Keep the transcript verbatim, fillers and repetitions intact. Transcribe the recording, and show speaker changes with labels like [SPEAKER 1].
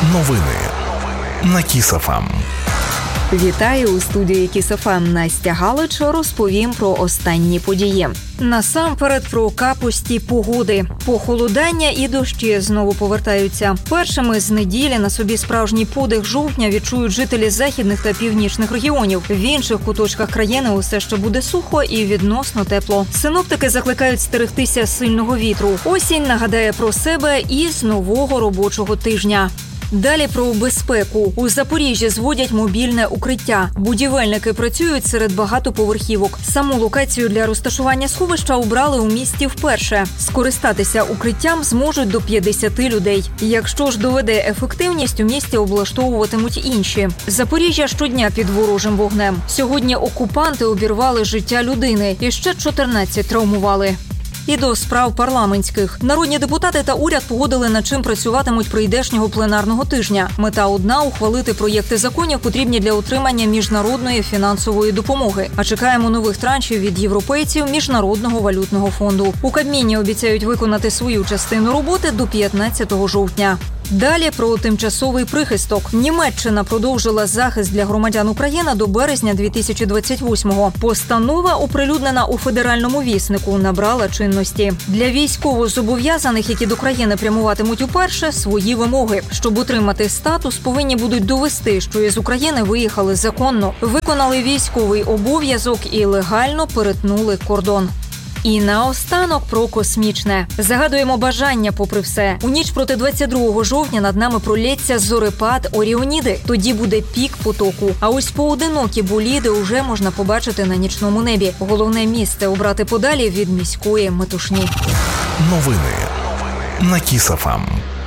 [SPEAKER 1] Новини на Кіс.ФМ.
[SPEAKER 2] Вітаю у студії Кіс.ФМ. Настя Галич. Розповім про останні події. Насамперед про капусті погоди. Похолодання і дощі знову повертаються. Першими з неділі на собі справжній подих жовтня відчують жителі західних та північних регіонів. В інших куточках країни усе ще буде сухо і відносно тепло. Синоптики закликають стерегтися сильного вітру. Осінь нагадає про себе і з нового робочого тижня. Далі про безпеку. У Запоріжжі зводять мобільне укриття. Будівельники працюють серед багатоповерхівок. Саму локацію для розташування сховища обрали у місті вперше. Скористатися укриттям зможуть до п'ятдесят людей. Якщо ж доведе ефективність, у місті облаштовуватимуть інші. Запоріжжя щодня під ворожим вогнем. Сьогодні окупанти обірвали життя людини і ще чотирнадцять травмували. І до справ парламентських. Народні депутати та уряд погодили, над чим працюватимуть прийдешнього пленарного тижня. Мета одна – ухвалити проєкти законів, потрібні для отримання міжнародної фінансової допомоги. А чекаємо нових траншів від європейців Міжнародного валютного фонду. У Кабміні обіцяють виконати свою частину роботи до п'ятнадцятого жовтня. Далі про тимчасовий прихисток. Німеччина продовжила захист для громадян України до березня дві тисячі двадцять восьмого. Постанова, оприлюднена у Федеральному віснику, набрала чинності. Для військовозобов'язаних, які до країни прямуватимуть уперше, свої вимоги. Щоб отримати статус, повинні будуть довести, що із України виїхали законно, виконали військовий обов'язок і легально перетнули кордон. І наостанок про космічне. Загадуємо бажання попри все. У ніч проти двадцять другого жовтня над нами пролється зорепад Оріоніди. Тоді буде пік потоку. А ось поодинокі боліди уже можна побачити на нічному небі. Головне місце обрати подалі від міської метушні.
[SPEAKER 1] Новини на Кіс.ФМ.